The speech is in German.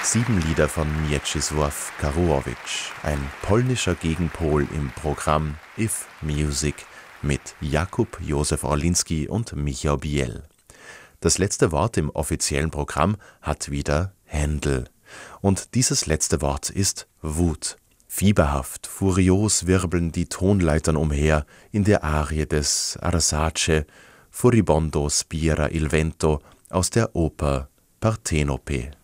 7 Lieder von Mieczysław Karłowicz, ein polnischer Gegenpol im Programm If Music mit Jakub Józef Orlinski und Michał Biel. Das letzte Wort im offiziellen Programm hat wieder Händel. Und dieses letzte Wort ist Wut. Fieberhaft, furios wirbeln die Tonleitern umher in der Arie des Arsace Furibondo spira il vento aus der Oper Partenope.